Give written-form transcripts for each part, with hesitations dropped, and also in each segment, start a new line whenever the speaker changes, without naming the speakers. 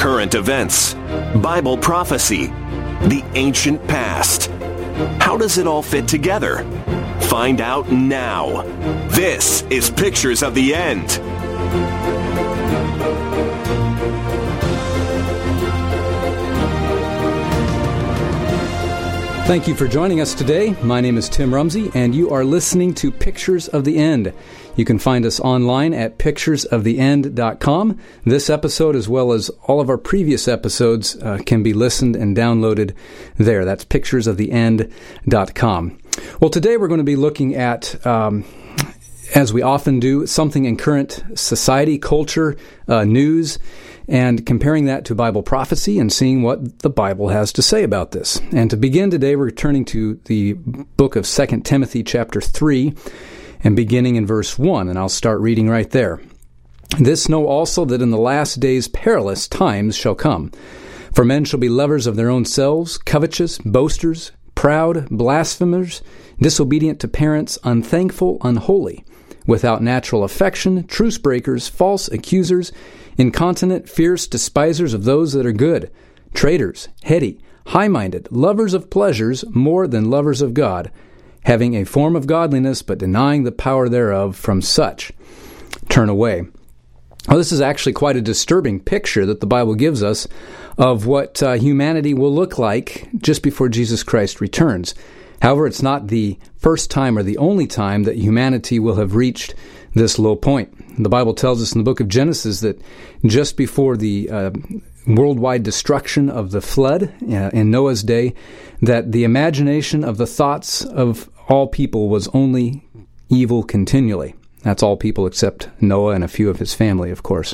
current events, Bible prophecy, the ancient past. How does it all fit together? Find out now. This is Pictures of the End.
Thank you for joining us today. My name is Tim Rumsey, and you are listening to Pictures of the End. You can find us online at picturesoftheend.com. This episode, as well as all of our previous episodes, can be listened and downloaded there. That's picturesoftheend.com. Well, today we're going to be looking at, as we often do, something in current society, culture, news, and comparing that to Bible prophecy and seeing what the Bible has to say about this. And to begin today, we're turning to the book of 2 Timothy chapter 3 and beginning in verse 1, and I'll start reading right there. This know also that in the last days perilous times shall come. For men shall be lovers of their own selves, covetous, boasters, proud, blasphemers, disobedient to parents, unthankful, unholy, without natural affection, truce breakers, false accusers, incontinent, fierce, despisers of those that are good, traitors, heady, high-minded, lovers of pleasures more than lovers of God, having a form of godliness, but denying the power thereof. From such turn away. Well, this is actually quite a disturbing picture that the Bible gives us of what humanity will look like just before Jesus Christ returns. However, it's not the first time or the only time that humanity will have reached this low point. The Bible tells us in the book of Genesis that just before the worldwide destruction of the flood in Noah's day, that the imagination of the thoughts of all people was only evil continually. That's all people except Noah and a few of his family, of course.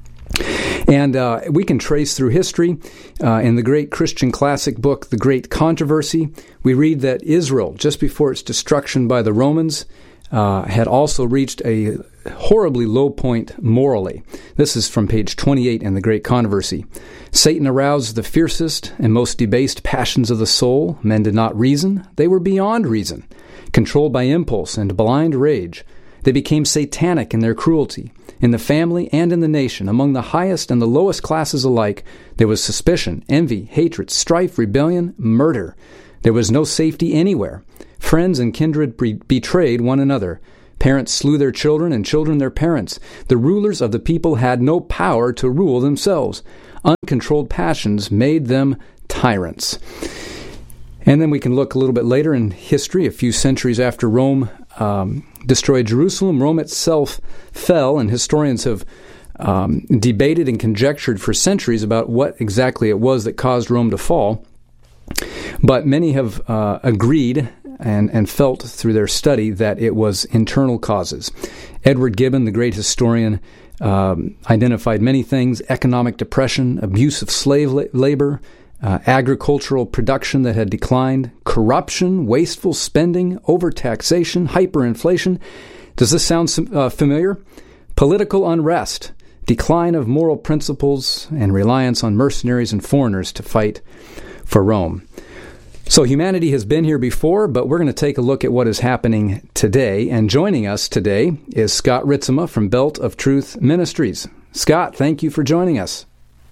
And we can trace through history. In the great Christian classic book, The Great Controversy, we read that Israel, just before its destruction by the Romans, had also reached a horribly low point morally. This is from page 28 in The Great Controversy. Satan aroused the fiercest and most debased passions of the soul. Men did not reason. They were beyond reason, controlled by impulse and blind rage. They became satanic in their cruelty. In the family and in the nation, among the highest and the lowest classes alike, there was suspicion, envy, hatred, strife, rebellion, murder. There was no safety anywhere. Friends and kindred betrayed one another. Parents slew their children and children their parents. The rulers of the people had no power to rule themselves. Uncontrolled passions made them tyrants. And then we can look a little bit later in history, a few centuries after Rome destroyed Jerusalem. Rome itself fell, and historians have debated and conjectured for centuries about what exactly it was that caused Rome to fall. But many have agreed and felt through their study that it was internal causes. Edward Gibbon, the great historian, identified many things: economic depression, abuse of slave labor, agricultural production that had declined, corruption, wasteful spending, overtaxation, hyperinflation. Does this sound familiar? Political unrest, decline of moral principles, and reliance on mercenaries and foreigners to fight for Rome. So humanity has been here before, but we're going to take a look at what is happening today. And joining us today is Scott Ritzema from Belt of Truth Ministries. Scott, thank you for joining us.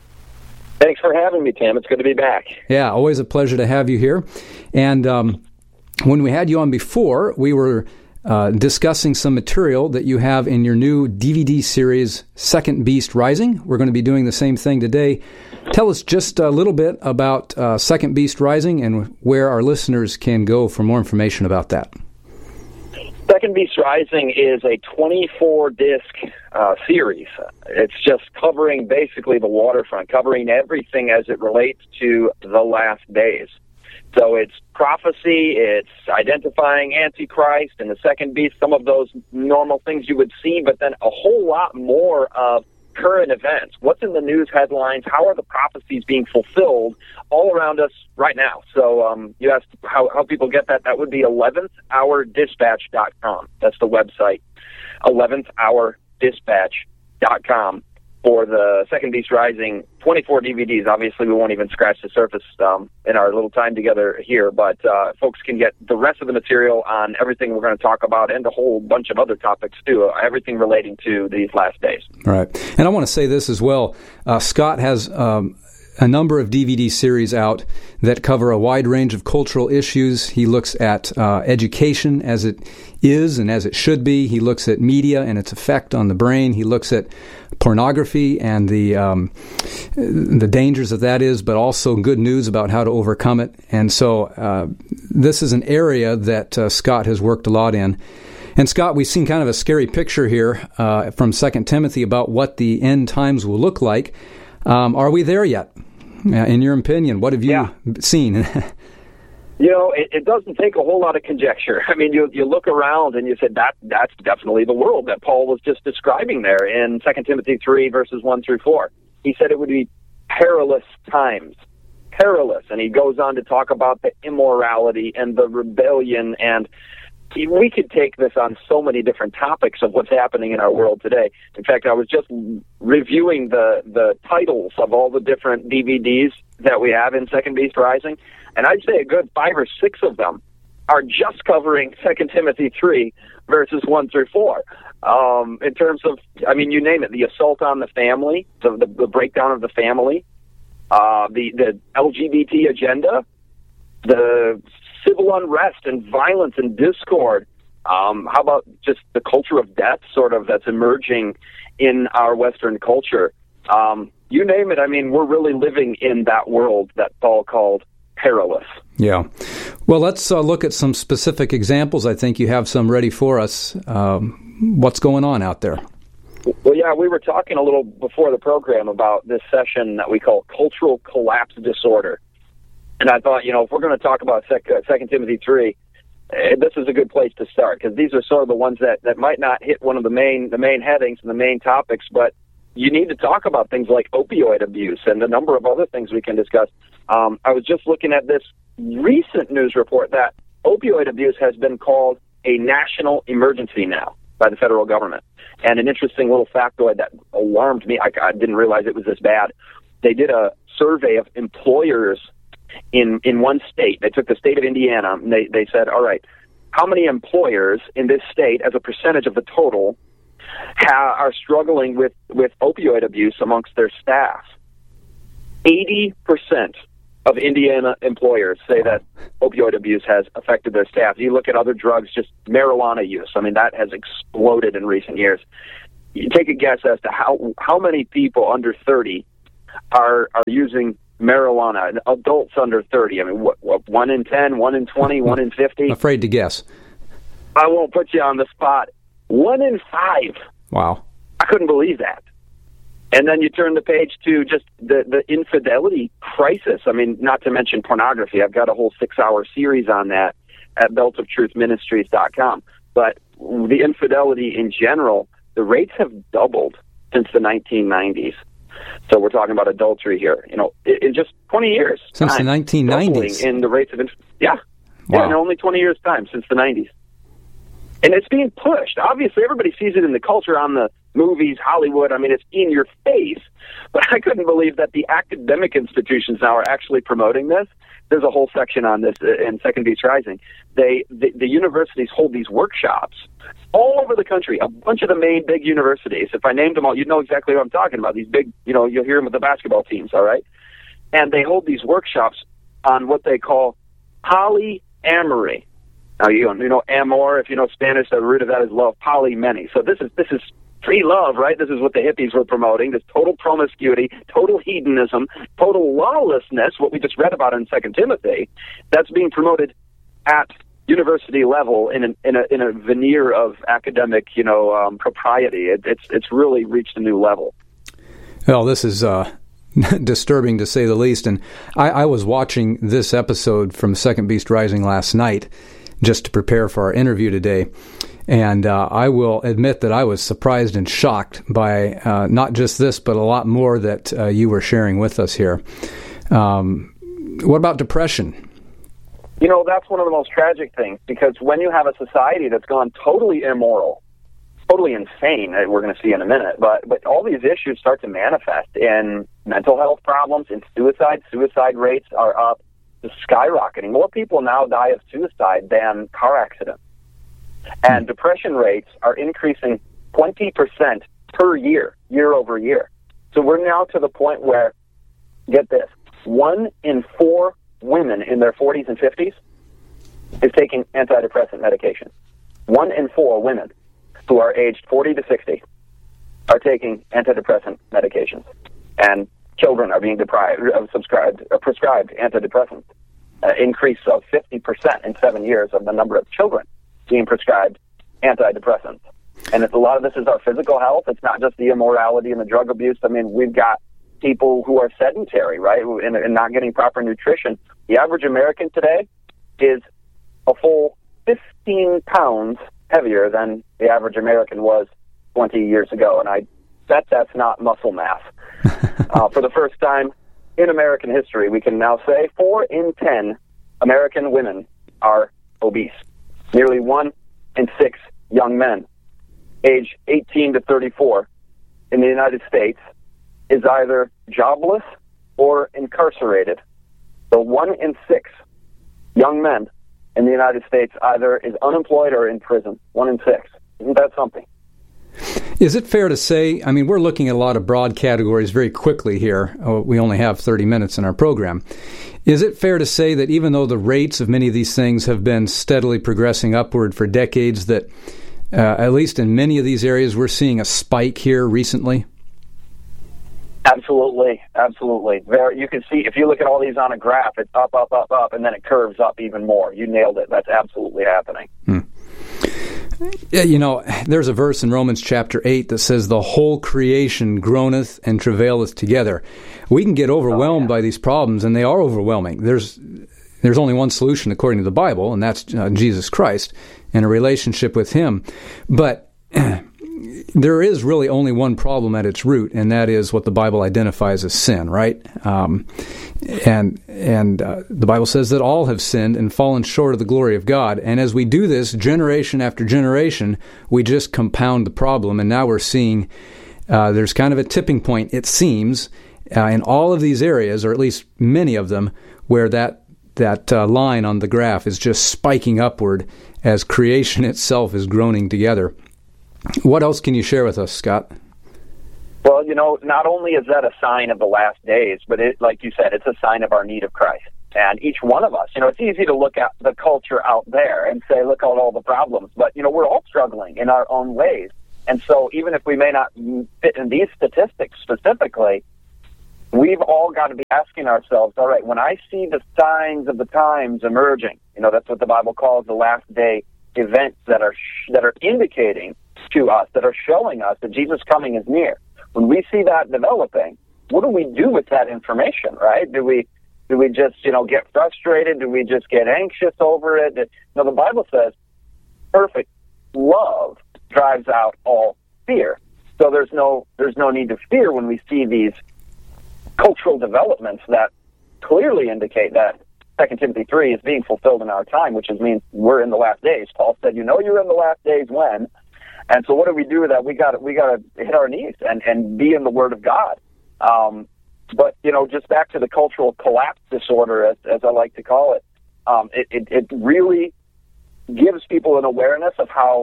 Thanks for having me, Tim. It's good to be back.
Yeah, always a pleasure to have you here. And when we had you on before, we were discussing some material that you have in your new DVD series, Second Beast Rising. We're going to be doing the same thing today. Tell us just a little bit about Second Beast Rising and where our listeners can go for more information about that.
Second Beast Rising is a 24-disc series. It's just covering basically the waterfront, covering everything as it relates to the last days. So it's prophecy, it's identifying Antichrist and the second beast, some of those normal things you would see, but then a whole lot more of current events. What's in the news headlines? How are the prophecies being fulfilled all around us right now? So you asked how people get that. That would be 11thhourdispatch.com. That's the website, 11thhourdispatch.com. for the Second Beast Rising 24 DVDs. Obviously, we won't even scratch the surface in our little time together here, but folks can get the rest of the material on everything we're going to talk about and a whole bunch of other topics, too, everything relating to these last days.
Right. And I want to say this as well. Scott has a number of DVD series out that cover a wide range of cultural issues. He looks at education as it is and as it should be. He looks at media and its effect on the brain. He looks at pornography and the dangers of that is, but also good news about how to overcome it. And so this is an area that Scott has worked a lot in. And Scott, we've seen kind of a scary picture here from 2 Timothy about what the end times will look like. Are we there yet? In your opinion, what have you seen?
It doesn't take a whole lot of conjecture. I mean, you look around and you said that's definitely the world that Paul was just describing there in 2 Timothy 3, verses 1 through 4. He said it would be perilous times. Perilous. And he goes on to talk about the immorality and the rebellion, and we could take this on so many different topics of what's happening in our world today. In fact, I was just reviewing the titles of all the different DVDs that we have in Second Beast Rising, and I'd say a good 5 or 6 of them are just covering 2 Timothy 3, verses 1 through 4. In terms of, I mean, you name it, the assault on the family, the breakdown of the family, the LGBT agenda, the civil unrest and violence and discord. How about just the culture of death sort of that's emerging in our Western culture? You name it. I mean, we're really living in that world that Paul called perilous.
Yeah. Well, let's look at some specific examples. I think you have some ready for us. What's going on out there?
Well, yeah, we were talking a little before the program about this session that we call cultural collapse disorder. And I thought, if we're going to talk about 2 Timothy 3, this is a good place to start, because these are sort of the ones that might not hit one of the main headings and the main topics, but you need to talk about things like opioid abuse and a number of other things we can discuss. I was just looking at this recent news report that opioid abuse has been called a national emergency now by the federal government. And an interesting little factoid that alarmed me, I didn't realize it was this bad. They did a survey of employers in one state. They took the state of Indiana, and they said, all right, how many employers in this state, as a percentage of the total, are struggling with opioid abuse amongst their staff? 80% of Indiana employers say that opioid abuse has affected their staff. You look at other drugs, just marijuana use. I mean, that has exploded in recent years. You take a guess as to how many people under 30 are using marijuana, adults under 30. I mean, what 1 in 10, 1 in 20, 1 in 50?
I'm afraid to guess.
I won't put you on the spot. 1 in 5.
Wow.
I couldn't believe that. And then you turn the page to just the infidelity crisis. I mean, not to mention pornography. I've got a whole 6-hour series on that at beltoftruthministries.com. But the infidelity in general, the rates have doubled since the 1990s. So we're talking about adultery here, in just 20 years.
Since the 1990s?
In the rates of
Wow.
Yeah, in only 20 years' time, since the 90s. And it's being pushed. Obviously, everybody sees it in the culture, on the movies, Hollywood. I mean, it's in your face. But I couldn't believe that the academic institutions now are actually promoting this. There's a whole section on this in Second Beast Rising. The universities hold these workshops all over the country, a bunch of the main big universities. If I named them all, you'd know exactly what I'm talking about. These big, you'll hear them with the basketball teams, all right? And they hold these workshops on what they call polyamory. Now, amor, if you know Spanish, the root of that is love, poly, many. So this is free love, right? This is what the hippies were promoting, this total promiscuity, total hedonism, total lawlessness, what we just read about in 2 Timothy, that's being promoted at university level in a veneer of academic, propriety. It's really reached a new level.
Well, this is disturbing to say the least. And I was watching this episode from 2 Beast Rising last night just to prepare for our interview today. And I will admit that I was surprised and shocked by not just this, but a lot more that you were sharing with us here. What about depression?
That's one of the most tragic things, because when you have a society that's gone totally immoral, totally insane that we're going to see in a minute. But all these issues start to manifest in mental health problems, in suicide. Suicide rates are up, just skyrocketing. More people now die of suicide than car accidents. And depression rates are increasing 20% per year, year over year. So we're now to the point where, get this, 1 in 4 women in their 40s and 50s is taking antidepressant medication. 1 in 4 women who are aged 40 to 60 are taking antidepressant medications, and children are being prescribed antidepressants. Increase of 50% in 7 years of the number of children being prescribed antidepressants. And a lot of this is our physical health. It's not just the immorality and the drug abuse. I mean, we've got people who are sedentary, right, and not getting proper nutrition. The average American today is a full 15 pounds heavier than the average American was 20 years ago, and I bet that's not muscle mass. For the first time in American history, we can now say 4 in 10 American women are obese. Nearly 1 in 6 young men, age 18 to 34, in the United States is either jobless or incarcerated. So 1 in 6 young men in the United States either is unemployed or in prison. 1 in 6. Isn't that something?
Is it fair to say, I mean, we're looking at a lot of broad categories very quickly here. We only have 30 minutes in our program. Is it fair to say that even though the rates of many of these things have been steadily progressing upward for decades, that at least in many of these areas we're seeing a spike here recently?
Absolutely, absolutely. You can see, if you look at all these on a graph, it's up, up, up, up, and then it curves up even more. You nailed it. That's absolutely happening.
Yeah, you know, there's a verse in Romans chapter 8 that says, the whole creation groaneth and travaileth together. We can get overwhelmed by these problems, and they are overwhelming. There's only one solution according to the Bible, and that's Jesus Christ and a relationship with Him. But there is really only one problem at its root, and that is what the Bible identifies as sin, right? And the Bible says that all have sinned and fallen short of the glory of God. And as we do this generation after generation, we just compound the problem. And now we're seeing there's kind of a tipping point, it seems, in all of these areas, or at least many of them, where that line on the graph is just spiking upward as creation itself is groaning together. What else can you share with us, Scott?
Well, you know, not only is that a sign of the last days, but like you said, it's a sign of our need of Christ. And each one of us, you know, it's easy to look at the culture out there and say, look at all the problems. But, you know, we're all struggling in our own ways. And so even if we may not fit in these statistics specifically, we've all got to be asking ourselves, all right, when I see the signs of the times emerging, you know, that's what the Bible calls the last day events that are indicating to us, that are showing us that Jesus' coming is near. When we see that developing, what do we do with that information, right? Do we just, you know, get frustrated? Do we just get anxious over it? No, the Bible says perfect love drives out all fear. So there's no need to fear when we see these cultural developments that clearly indicate that 2 Timothy 3 is being fulfilled in our time, which means we're in the last days. Paul said, you know you're in the last days when. And so what do we do with that? We got to hit our knees and be in the Word of God. But, you know, just back to the cultural collapse disorder, as I like to call it, it really gives people an awareness of how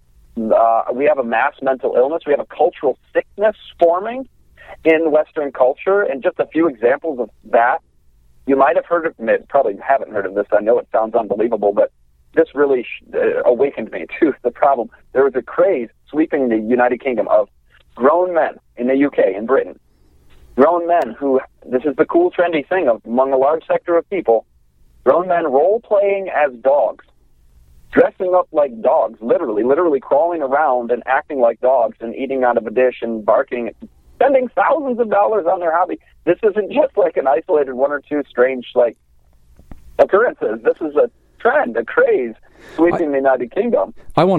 we have a mass mental illness. We have a cultural sickness forming in Western culture. And just a few examples of that. You might have heard of it, probably haven't heard of this. I know it sounds unbelievable, but this really awakened me to the problem. There was a craze sweeping the United Kingdom of grown men in the UK, in Britain. Grown men who, this is the cool, trendy thing among a large sector of people, grown men role-playing as dogs, dressing up like dogs, literally crawling around and acting like dogs and eating out of a dish and barking, spending thousands of dollars on their hobby. This isn't just like an isolated one or two strange, like, occurrences. This is a trend, a craze sweeping the United Kingdom. I want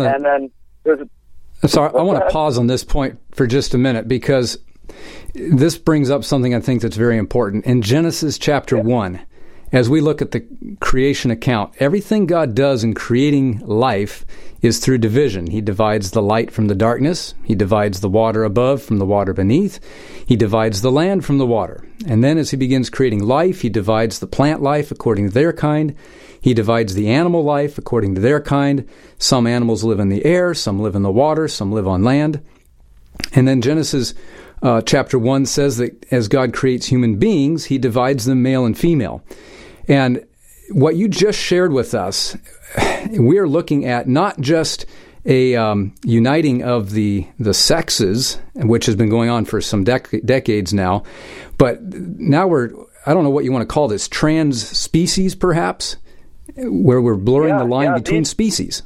to pause on this point for just a minute, because this brings up something I think that's very important. In Genesis chapter 1, as we look at the creation account, everything God does in creating life is through division. He divides the light from the darkness. He divides the water above from the water beneath. He divides the land from the water. And then as he begins creating life, he divides the plant life according to their kind. He divides the animal life according to their kind. Some animals live in the air, some live in the water, some live on land. And then Genesis chapter 1 says that as God creates human beings, he divides them male and female. And what you just shared with us, we are looking at not just a uniting of the sexes, which has been going on for some decades now, but now I don't know what you want to call this, trans species perhaps, where we're blurring the line between species.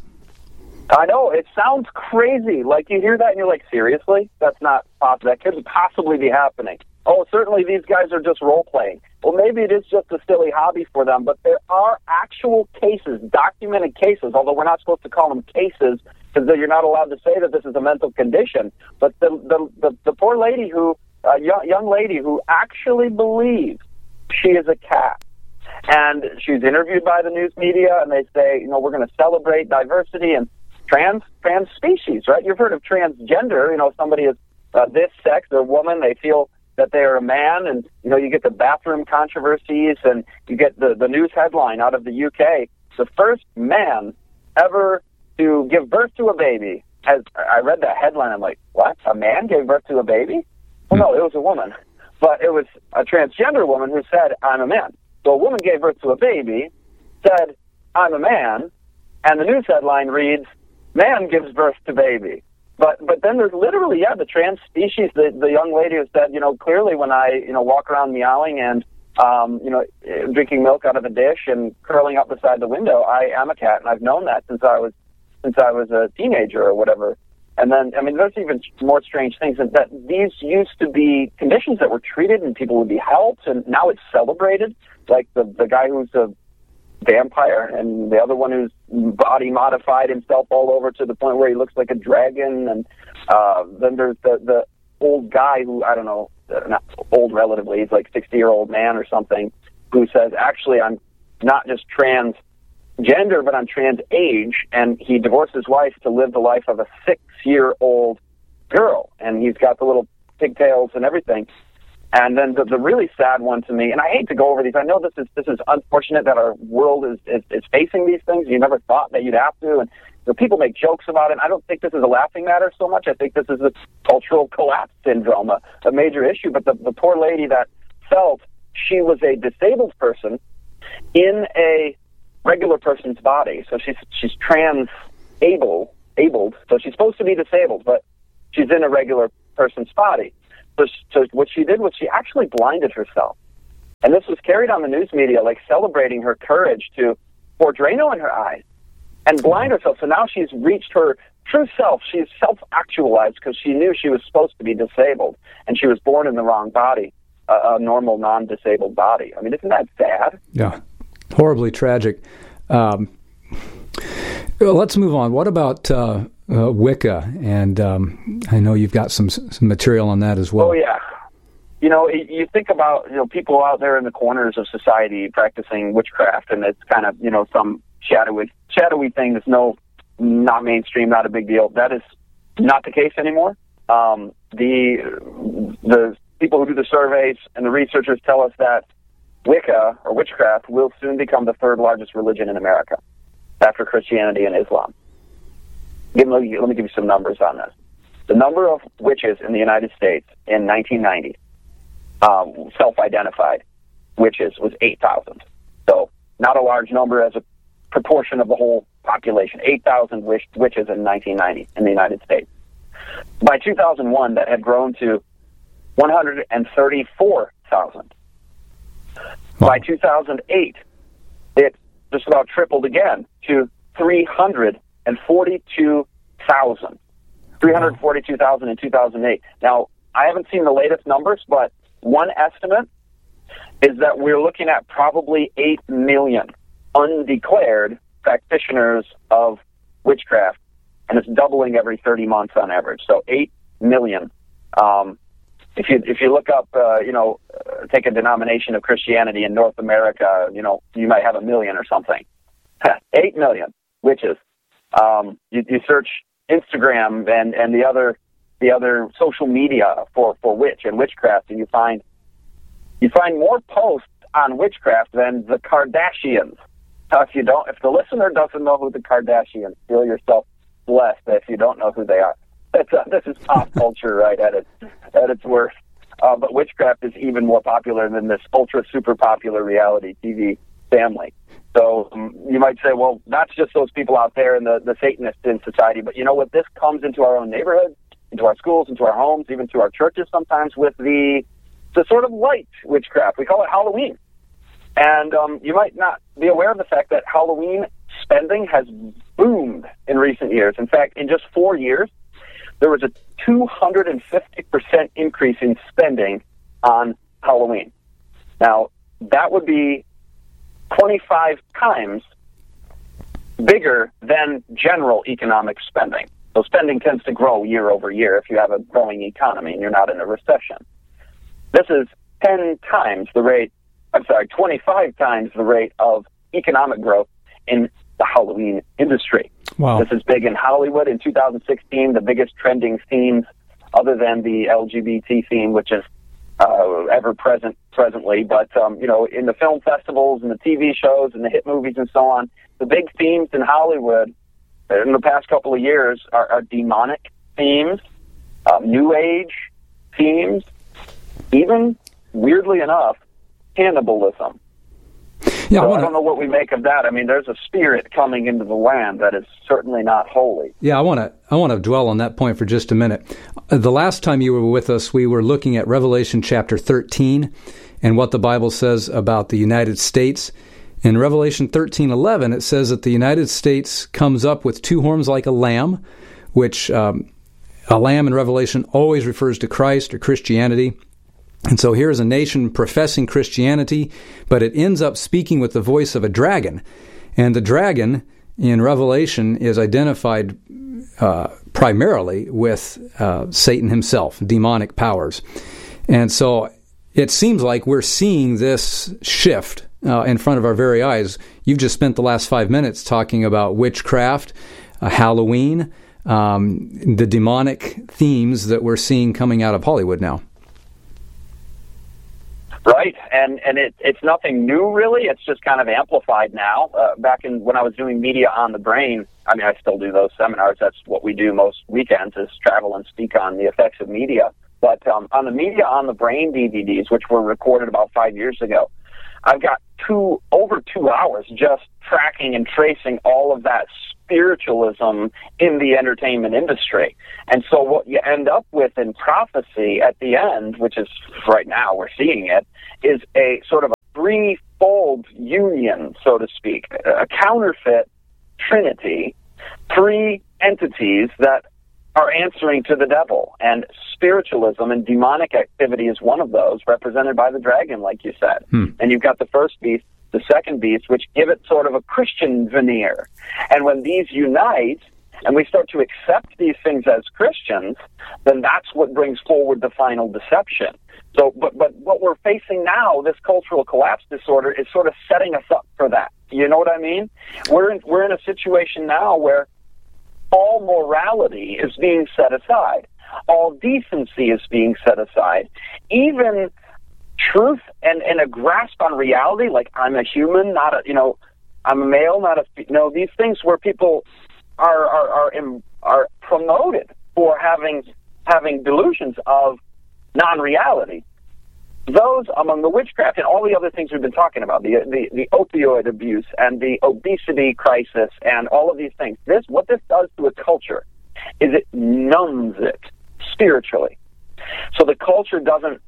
I know, it sounds crazy. Like, you hear that and you're like, seriously? That's not possible. That couldn't possibly be happening. Oh, certainly these guys are just role-playing. Well, maybe it is just a silly hobby for them, but there are actual cases, documented cases, although we're not supposed to call them cases because you're not allowed to say that this is a mental condition. But the poor lady who, young lady who actually believes she is a cat, and she's interviewed by the news media, and they say, we're going to celebrate diversity and trans species, right? You've heard of transgender. Somebody is this sex, they're a woman, they feel that they're a man, and you get the bathroom controversies, and you get the news headline out of the UK: the first man ever to give birth to a baby. I read that headline, I'm like, what? A man gave birth to a baby? Well, no, it was a woman, but it was a transgender woman who said, I'm a man. So a woman gave birth to a baby, said, I'm a man, and the news headline reads, man gives birth to baby. But then there's literally, the trans species, the young lady who said, clearly when I, walk around meowing and, drinking milk out of a dish and curling up beside the window, I am a cat, and I've known that since I was a teenager or whatever. And then, there's even more strange things, that these used to be conditions that were treated and people would be helped, and now it's celebrated, like the guy who's a vampire, and the other one who's body modified himself all over to the point where he looks like a dragon, and then there's the old guy who, I don't know, not old relatively, he's like 60-year-old man or something, who says, actually, I'm not just transgender, but I'm trans age, and he divorced his wife to live the life of a 6-year-old girl, and he's got the little pigtails and everything. And then the really sad one to me, and I hate to go over these, I know this is unfortunate that our world is facing these things. You never thought that you'd have to, and people make jokes about it. I don't think this is a laughing matter so much. I think this is a cultural collapse syndrome, a major issue. But the poor lady that felt she was a disabled person in a regular person's body, so she's trans-abled, so she's supposed to be disabled, but she's in a regular person's body. So what she did was she actually blinded herself. And this was carried on the news media, like celebrating her courage to pour Drano in her eyes and blind herself. So now she's reached her true self. She's self-actualized because she knew she was supposed to be disabled, and she was born in the wrong body, a normal, non-disabled body. Isn't that sad?
Yeah, horribly tragic. Let's move on. What about Wicca? And I know you've got some material on that as well. Oh, yeah.
You think about, people out there in the corners of society practicing witchcraft, and it's kind of, some shadowy thing that's not mainstream, not a big deal. That is not the case anymore. The people who do the surveys and the researchers tell us that Wicca, or witchcraft, will soon become the third largest religion in America after Christianity and Islam. Let me give you some numbers on this. The number of witches in the United States in 1990, self-identified witches, was 8,000. So not a large number as a proportion of the whole population. 8,000 witches in 1990 in the United States. By 2001, that had grown to 134,000. By 2008, it just about tripled again to 342,000. 342,000 in 2008. Now, I haven't seen the latest numbers, but one estimate is that we're looking at probably 8 million undeclared practitioners of witchcraft, and it's doubling every 30 months on average. So 8 million. if you look up, take a denomination of Christianity in North America, you might have 1 million or something. 8 million witches. You search Instagram and the other social media for witch and witchcraft, and you find more posts on witchcraft than the Kardashians. If the listener doesn't know who the Kardashians, feel yourself blessed if you don't know who they are. This is pop culture, right, at its worst. But witchcraft is even more popular than this ultra super popular reality TV family. So you might say, well, that's just those people out there and the Satanists in society. But you know what? This comes into our own neighborhood, into our schools, into our homes, even to our churches sometimes with the sort of light witchcraft. We call it Halloween. And you might not be aware of the fact that Halloween spending has boomed in recent years. In fact, in just 4 years, there was a 250% increase in spending on Halloween. Now, that would be 25 times bigger than general economic spending. So spending tends to grow year over year if you have a growing economy and you're not in a recession. This is 25 times the rate of economic growth in the Halloween industry.
Wow.
This is big in Hollywood. In 2016, the biggest trending themes, other than the LGBT theme, which is ever present presently, but in the film festivals and the TV shows and the hit movies and so on, the big themes in Hollywood in the past couple of years are demonic themes, New Age themes, even, weirdly enough, cannibalism.
Yeah,
so I don't know what we make of that. I mean, there's a spirit coming into the land that is certainly not holy.
Yeah, I want to dwell on that point for just a minute. The last time you were with us, we were looking at Revelation chapter 13 and what the Bible says about the United States. In Revelation 13:11, it says that the United States comes up with 2 horns like a lamb, which a lamb in Revelation always refers to Christ or Christianity. And so here is a nation professing Christianity, but it ends up speaking with the voice of a dragon. And the dragon in Revelation is identified primarily with Satan himself, demonic powers. And so it seems like we're seeing this shift in front of our very eyes. You've just spent the last 5 minutes talking about witchcraft, Halloween, the demonic themes that we're seeing coming out of Hollywood now.
Right, and it's nothing new, really. It's just kind of amplified now. Back when I was doing Media on the Brain, I mean, I still do those seminars. That's what we do most weekends, is travel and speak on the effects of media. But on the Media on the Brain DVDs, which were recorded about 5 years ago, I've got over 2 hours just tracking and tracing all of that spiritualism in the entertainment industry. And so what you end up with in prophecy at the end, which is right now we're seeing it, is a sort of a threefold union, so to speak, a counterfeit trinity, 3 entities that are answering to the devil. And spiritualism and demonic activity is one of those, represented by the dragon, like you said. And you've got the first beast, the second beast, which give it sort of a Christian veneer. And when these unite, and we start to accept these things as Christians, then that's what brings forward the final deception. So, but what we're facing now, this cultural collapse disorder, is sort of setting us up for that. You know what I mean? We're in a situation now where all morality is being set aside. All decency is being set aside. Even truth and a grasp on reality, like I'm a human, not a, I'm a male, not a, these things where people are promoted for having delusions of non-reality. Those, among the witchcraft and all the other things we've been talking about, the opioid abuse and the obesity crisis and all of these things, what this does to a culture is it numbs it spiritually. So the culture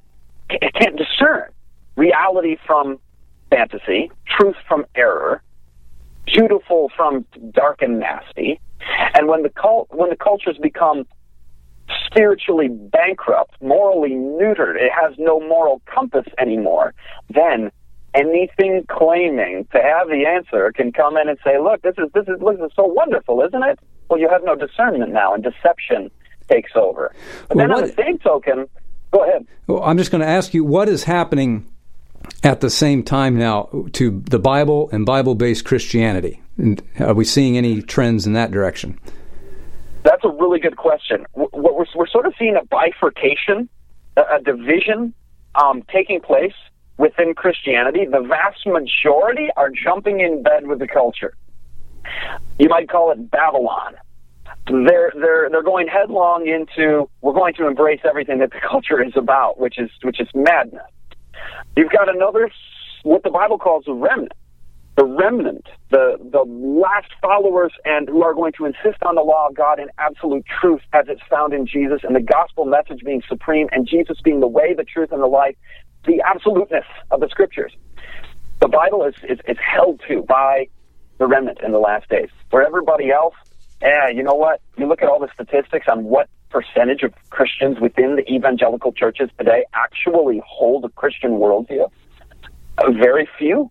it can't discern reality from fantasy, truth from error, beautiful from dark and nasty. And when the cultures become spiritually bankrupt, morally neutered, it has no moral compass anymore, then anything claiming to have the answer can come in and say, look, this is so wonderful, isn't it? Well, you have no discernment now, and deception takes over. But then on the same token, Go ahead.
Well, I'm just going to ask you, what is happening at the same time now to the Bible and Bible-based Christianity? And are we seeing any trends in that direction?
That's a really good question. We're sort of seeing a bifurcation, a division taking place within Christianity. The vast majority are jumping in bed with the culture. You might call it Babylon. They're going headlong into, we're going to embrace everything that the culture is about, which is madness. You've got another, what the Bible calls a remnant. The remnant, the last followers, and who are going to insist on the law of God in absolute truth as it's found in Jesus, and the gospel message being supreme, and Jesus being the way, the truth, and the life, the absoluteness of the Scriptures. The Bible is held to by the remnant in the last days. Where everybody else, you know what? You look at all the statistics on what percentage of Christians within the evangelical churches today actually hold a Christian worldview. Very few.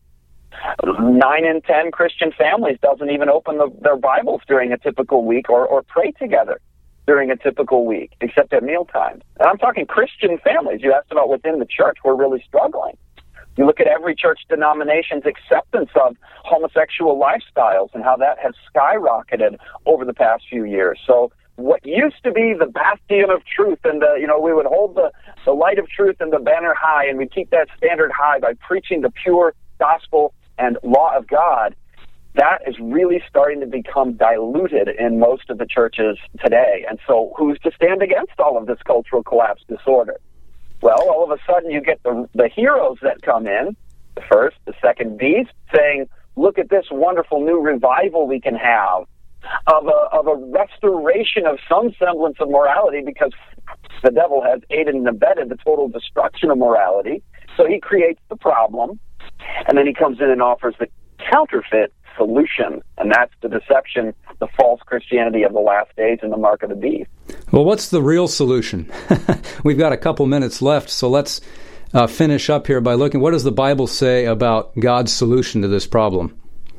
9 in 10 Christian families doesn't even open their Bibles during a typical week or pray together during a typical week, except at mealtimes. And I'm talking Christian families. You asked about within the church. We're really struggling. You look at every church denomination's acceptance of homosexual lifestyles and how that has skyrocketed over the past few years. So what used to be the bastion of truth, and we would hold the light of truth and the banner high, and we'd keep that standard high by preaching the pure gospel and law of God, that is really starting to become diluted in most of the churches today. And so who's to stand against all of this cultural collapse disorder? Well, all of a sudden you get the heroes that come in, the first, the second beast, saying, look at this wonderful new revival we can have of a restoration of some semblance of morality, because the devil has aided and abetted the total destruction of morality. So he creates the problem, and then he comes in and offers the counterfeit solution, and that's the deception, the false Christianity of the last days and the mark of the beast.
Well, what's the real solution? We've got a couple minutes left, so let's finish up here by looking, what does the Bible say about God's solution to this problem?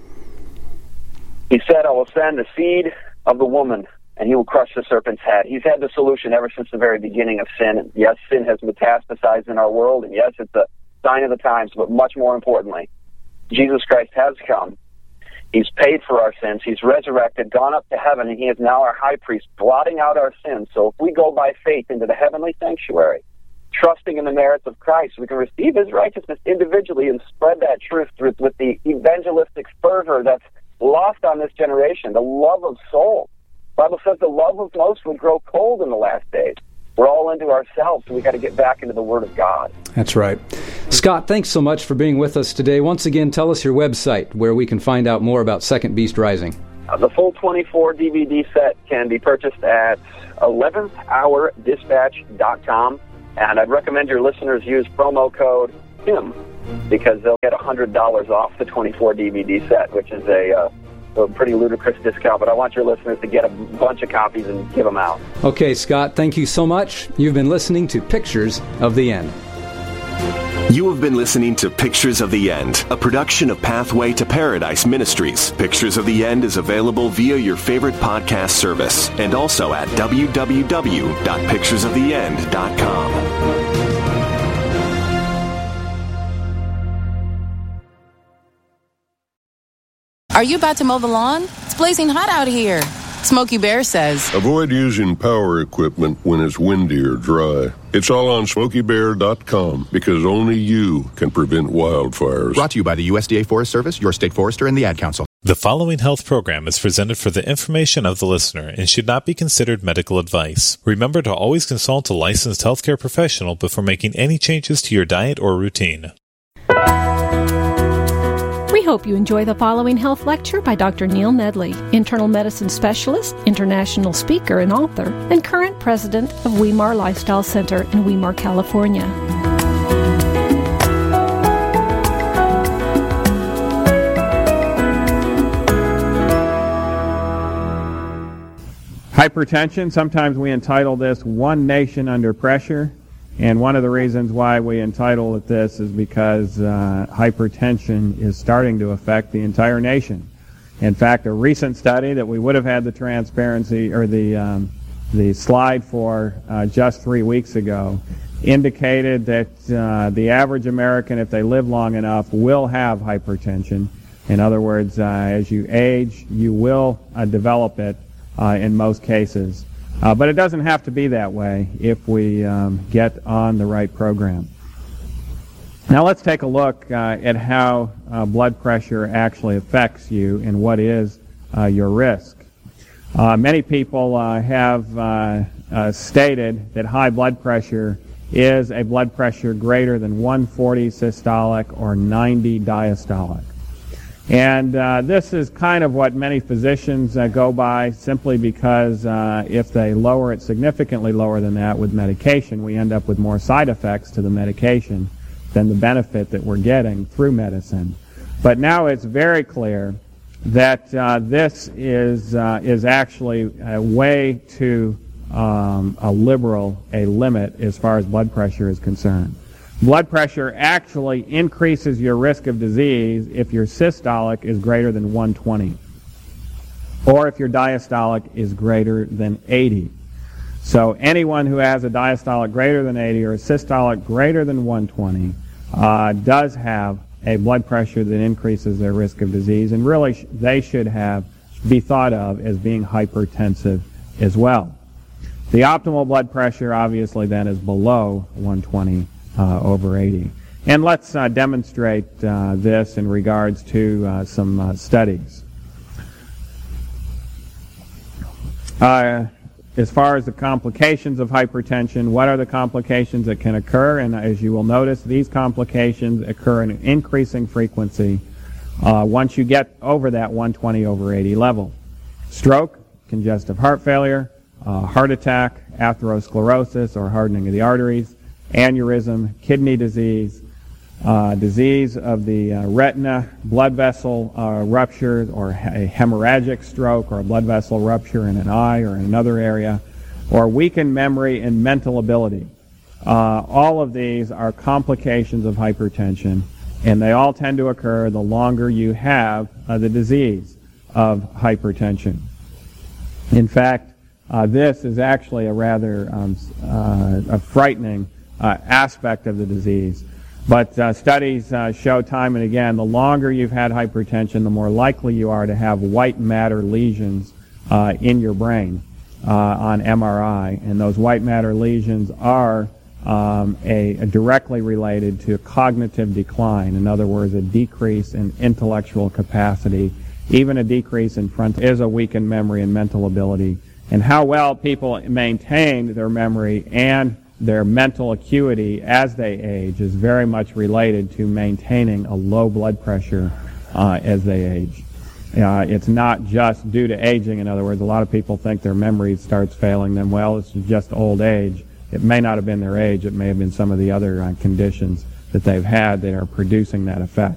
He said, I will send the seed of the woman, and he will crush the serpent's head. He's had the solution ever since the very beginning of sin. And yes, sin has metastasized in our world, and yes, it's a sign of the times, but much more importantly, Jesus Christ has come. He's paid for our sins. He's resurrected, gone up to heaven, and he is now our high priest, blotting out our sins. So if we go by faith into the heavenly sanctuary, trusting in the merits of Christ, we can receive his righteousness individually and spread that truth with the evangelistic fervor that's lost on this generation, the love of soul. The Bible says the love of most will grow cold in the last days. We're all into ourselves, so we got to get back into the Word of God.
That's right. Scott, thanks so much for being with us today. Once again, tell us your website where we can find out more about Second Beast Rising.
The full 24 DVD set can be purchased at 11thhourdispatch.com, and I'd recommend your listeners use promo code HIM, because they'll get $100 off the 24 DVD set, which is a pretty ludicrous discount, but I want your listeners to get a bunch of copies and give them out. Okay, Scott, thank you so much. You've been listening to Pictures of the End.
You have been listening to Pictures of the End, a production of Pathway to Paradise Ministries. Pictures of the End is available via your favorite podcast service and also at www.picturesoftheend.com.
Are you about to mow the lawn? It's blazing hot out here. Smokey Bear says,
avoid using power equipment when it's windy or dry. It's all on SmokeyBear.com, because only you can prevent wildfires.
Brought to you by the USDA Forest Service, your state forester, and the Ad Council.
The following health program is presented for the information of the listener and should not be considered medical advice. Remember to always consult a licensed healthcare professional before making any changes to your diet or routine.
We hope you enjoy the following health lecture by Dr. Neil Nedley, internal medicine specialist, international speaker and author, and current president of Weimar Lifestyle Center in Weimar, California.
Hypertension, sometimes we entitle this One Nation Under Pressure. And one of the reasons why we entitle it this is because hypertension is starting to affect the entire nation. In fact, a recent study that we would have had the transparency or the slide for just 3 weeks ago indicated that the average American, if they live long enough, will have hypertension. In other words, as you age, you will develop it in most cases. But it doesn't have to be that way if we get on the right program. Now let's take a look at how blood pressure actually affects you and what is your risk. Many people have stated that high blood pressure is a blood pressure greater than 140 systolic or 90 diastolic. And this is kind of what many physicians go by, simply because if they lower it significantly lower than that with medication, we end up with more side effects to the medication than the benefit that we're getting through medicine. But now it's very clear that this is actually way too liberal a limit as far as blood pressure is concerned. Blood pressure actually increases your risk of disease if your systolic is greater than 120, or if your diastolic is greater than 80. So anyone who has a diastolic greater than 80 or a systolic greater than 120 does have a blood pressure that increases their risk of disease, and really they should be thought of as being hypertensive as well. The optimal blood pressure obviously then is below 120 over 80. And let's demonstrate this in regards to some studies. As far as the complications of hypertension, what are the complications that can occur? And as you will notice, these complications occur in an increasing frequency once you get over that 120 over 80 level. Stroke, congestive heart failure, heart attack, atherosclerosis or hardening of the arteries, aneurysm, kidney disease, disease of the retina, blood vessel rupture, or a hemorrhagic stroke, or a blood vessel rupture in an eye or in another area, or weakened memory and mental ability. All of these are complications of hypertension, and they all tend to occur the longer you have the disease of hypertension. In fact, this is actually a rather a frightening aspect of the disease. But studies show time and again, the longer you've had hypertension, the more likely you are to have white matter lesions in your brain on MRI. And those white matter lesions are directly related to cognitive decline. In other words, a decrease in intellectual capacity, even a decrease in frontal is a weakened memory and mental ability. And how well people maintain their memory and their mental acuity as they age is very much related to maintaining a low blood pressure as they age. It's not just due to aging. In other words, a lot of people think their memory starts failing them. Well, it's just old age. It may not have been their age. It may have been some of the other conditions that they've had that are producing that effect.